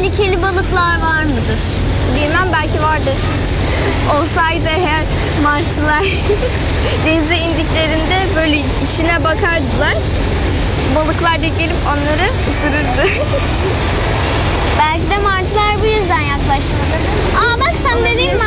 tehlikeli balıklar var mıdır? Bilmem, belki vardır. Olsaydı eğer martılar denize indiklerinde böyle içine bakardılar. Balıklar da gelip onları ısırırdı. Belki de martılar bu yüzden yaklaşmadı. Aa bak, sen dediğin